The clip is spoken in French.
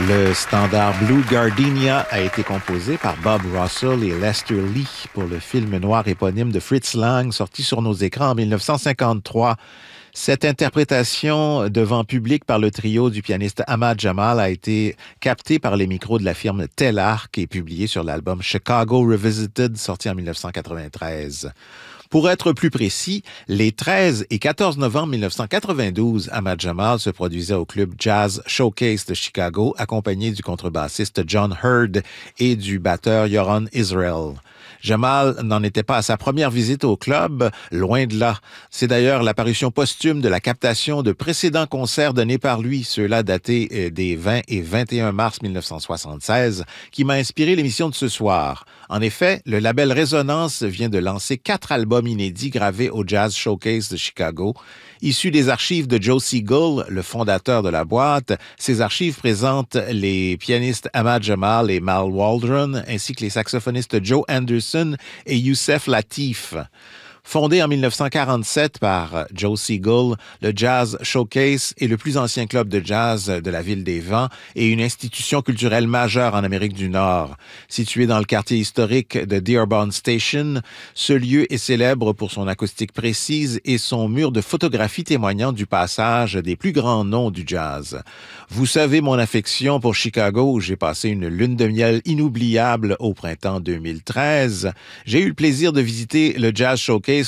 Le standard Blue Gardenia a été composé par Bob Russell et Lester Lee pour le film noir éponyme de Fritz Lang, sorti sur nos écrans en 1953. Cette interprétation devant public par le trio du pianiste Ahmad Jamal a été captée par les micros de la firme Telarc et publiée sur l'album Chicago Revisited, sorti en 1993. Pour être plus précis, les 13 et 14 novembre 1992, Ahmad Jamal se produisait au club Jazz Showcase de Chicago, accompagné du contrebassiste John Hurd et du batteur Yoron Israel. Jamal n'en était pas à sa première visite au club, loin de là. C'est d'ailleurs l'apparition posthume de la captation de précédents concerts donnés par lui, ceux-là datés des 20 et 21 mars 1976, qui m'a inspiré l'émission de ce soir. En effet, le label Résonance vient de lancer 4 albums inédits gravés au Jazz Showcase de Chicago. Issus des archives de Joe Siegel, le fondateur de la boîte, ces archives présentent les pianistes Ahmad Jamal et Mal Waldron, ainsi que les saxophonistes Joe Anderson et Youssef Latif. Fondé en 1947 par Joe Siegel, le Jazz Showcase est le plus ancien club de jazz de la Ville des Vents et une institution culturelle majeure en Amérique du Nord. Situé dans le quartier historique de Dearborn Station, ce lieu est célèbre pour son acoustique précise et son mur de photographies témoignant du passage des plus grands noms du jazz. Vous savez mon affection pour Chicago, où j'ai passé une lune de miel inoubliable au printemps 2013. J'ai eu le plaisir de visiter le Jazz Showcase